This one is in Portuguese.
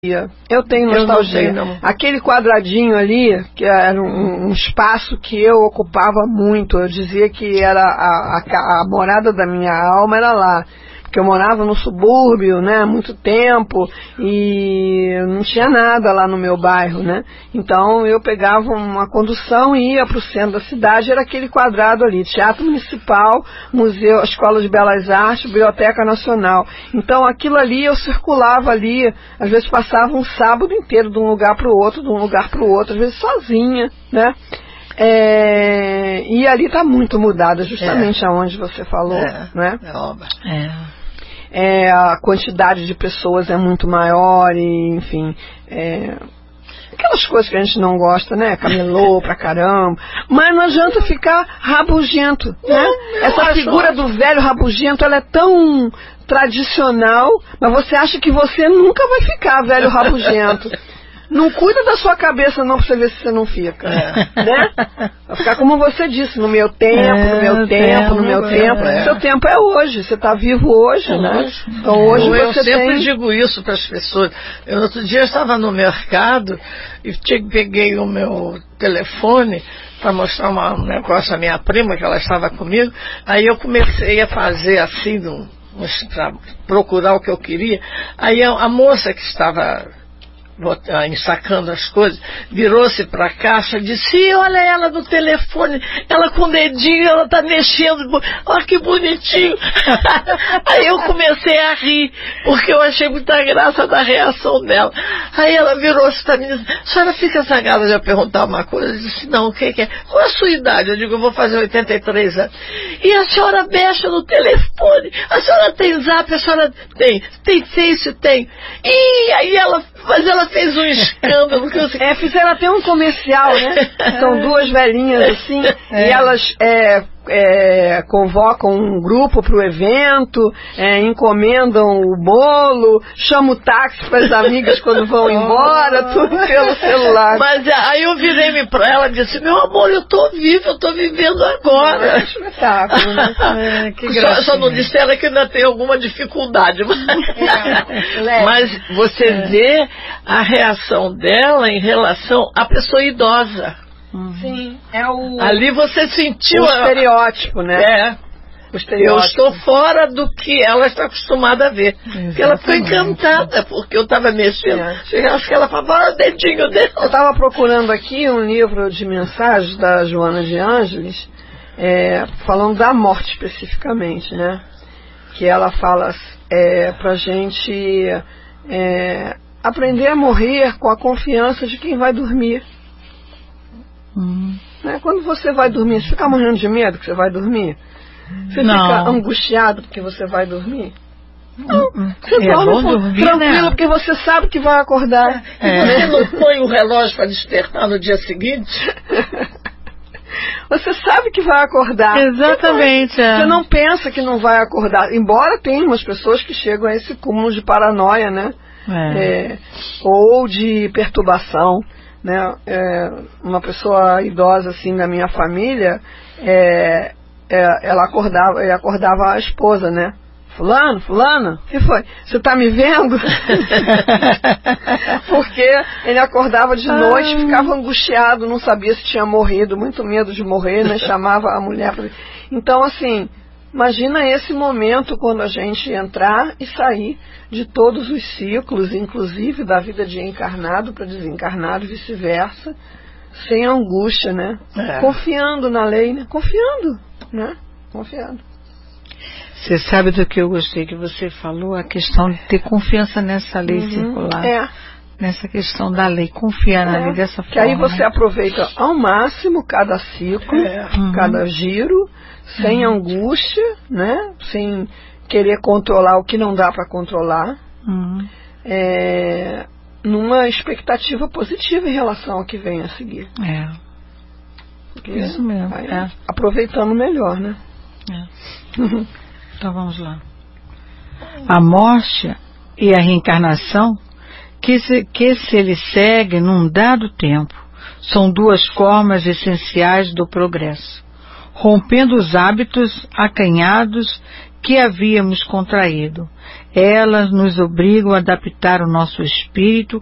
Eu tenho nostalgia. Não. Aquele quadradinho ali, que era um espaço que eu ocupava muito, eu dizia que era a morada da minha alma era lá. Porque eu morava no subúrbio, né, há muito tempo, e não tinha nada lá no meu bairro, né. Então eu pegava uma condução e ia para o centro da cidade, era aquele quadrado ali, Teatro Municipal, Museu, Escola de Belas Artes, Biblioteca Nacional. Então aquilo ali, eu circulava ali, às vezes passava um sábado inteiro de um lugar para o outro, às vezes sozinha, né. E ali está muito mudada, justamente aonde você falou, né? A quantidade de pessoas é muito maior e, enfim, aquelas coisas que a gente não gosta, né? Camelô pra caramba, mas não adianta ficar rabugento, né? Essa figura do velho rabugento, ela é tão tradicional, mas você acha que você nunca vai ficar velho rabugento. Não cuida da sua cabeça não, pra você ver se você não fica, né? Vai ficar como você disse, no meu tempo, no meu tempo. Seu tempo é hoje, você está vivo hoje, né? Então hoje eu sempre digo isso para as pessoas. Outro dia eu estava no mercado e peguei o meu telefone para mostrar um negócio à minha prima, que ela estava comigo. Aí eu comecei a fazer assim, para procurar o que eu queria. Aí a moça que estava ensacando as coisas, virou-se para a caixa e disse: olha ela no telefone, ela com o dedinho, ela está mexendo, olha que bonitinho. Aí eu comecei a rir, porque eu achei muita graça da reação dela. Aí ela virou-se para mim e disse: a senhora fica zangada de eu perguntar uma coisa? Eu disse: não, o que é? Qual é a sua idade? Eu digo: eu vou fazer 83 anos. E a senhora mexe no telefone, a senhora tem Zap, a senhora tem Face, tem. E aí ela fez um escândalo. Fizeram até um comercial, né? São duas velhinhas assim, e elas convocam um grupo para o evento, encomendam o bolo, chamam o táxi para as amigas quando vão embora, tudo pelo celular. Mas aí eu virei-me para ela e disse: meu amor, eu estou viva, eu estou vivendo agora. É um espetáculo, né? Que só não disseram que ainda tem alguma dificuldade. Mas você vê a reação dela em relação à pessoa idosa. Sim, ali você sentiu o estereótipo, né? Eu estou fora do que ela está acostumada a ver. Porque ela ficou encantada, porque eu estava mexendo. Acho que ela falava: olha o dedinho dela. Eu estava procurando aqui um livro de mensagens da Joana de Ângeles, falando da morte especificamente, né? Que ela fala pra gente aprender a morrer com a confiança de quem vai dormir. Né? Quando você vai dormir, você fica morrendo de medo que você vai dormir? Você fica angustiado porque você vai dormir? Não. Você dorme tranquilo, né? Porque você sabe que vai acordar. Você não põe o relógio para despertar no dia seguinte? Você sabe que vai acordar. Exatamente. Você não pensa que não vai acordar. Embora tenha umas pessoas que chegam a esse cúmulo de paranoia, né? Ou de perturbação, né? Uma pessoa idosa assim da minha família, ela acordava a esposa, né? Fulano, o que foi? Você está me vendo? Porque ele acordava de noite, ficava angustiado, não sabia se tinha morrido, muito medo de morrer, né? Chamava a mulher pra... Então, assim, imagina esse momento quando a gente entrar e sair de todos os ciclos, inclusive da vida de encarnado para desencarnado e vice-versa, sem angústia, né? Confiando na lei, né? Confiando. Você sabe do que eu gostei que você falou? A questão de ter confiança nessa lei circular. Nessa questão da lei, confiar na lei dessa forma. Que aí você aproveita ao máximo cada ciclo, cada giro, sem angústia, né? Sem querer controlar o que não dá para controlar, numa expectativa positiva em relação ao que vem a seguir. Isso mesmo. Aproveitando melhor, né? Então vamos lá. A morte e a reencarnação, que se ele segue num dado tempo, são duas formas essenciais do progresso, rompendo os hábitos acanhados que havíamos contraído, Elas nos obrigam a adaptar o nosso espírito